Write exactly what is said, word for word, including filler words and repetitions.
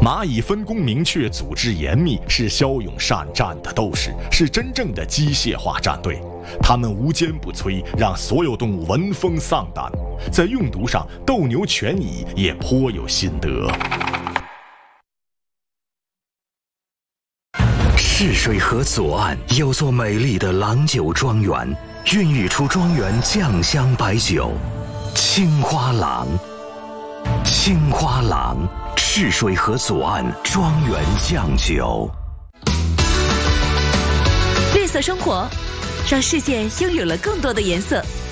蚂蚁分工明确，组织严密，是骁勇善战的斗士，是真正的机械化战队。他们无坚不摧，让所有动物闻风丧胆。在用毒上，斗牛犬蚁也颇有心得。 泗水河左岸有座美丽的郎酒庄园，孕育出庄园酱香白酒——青花郎。青花郎，泗水河左岸庄园酱酒。 绿色生活，让世界拥有了更多的颜色。